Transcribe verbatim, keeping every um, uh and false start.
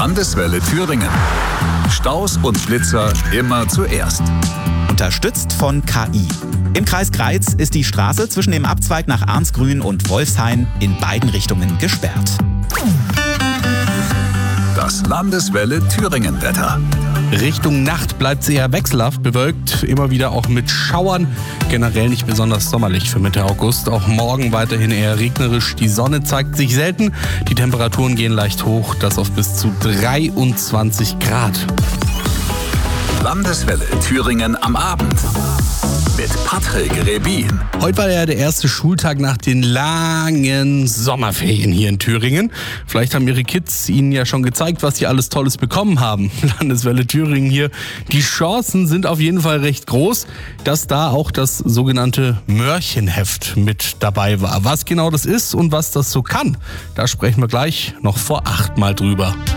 Landeswelle Thüringen. Staus und Blitzer immer zuerst. Unterstützt von K I. Im Kreis Greiz ist die Straße zwischen dem Abzweig nach Arnsgrün und Wolfshain in beiden Richtungen gesperrt. Das Landeswelle Thüringen-Wetter. Richtung Nacht bleibt es eher wechselhaft bewölkt, immer wieder auch mit Schauern. Generell nicht besonders sommerlich für Mitte August. Auch morgen weiterhin eher regnerisch. Die Sonne zeigt sich selten. Die Temperaturen gehen leicht hoch, das auf bis zu dreiundzwanzig Grad. Landeswelle Thüringen am Abend. Mit Patrick Rebin. Heute war ja der erste Schultag nach den langen Sommerferien hier in Thüringen. Vielleicht haben Ihre Kids Ihnen ja schon gezeigt, was sie alles Tolles bekommen haben. Landeswelle Thüringen hier. Die Chancen sind auf jeden Fall recht groß, dass da auch das sogenannte Mörchenheft mit dabei war. Was genau das ist und was das so kann, da sprechen wir gleich noch vor acht Mal drüber.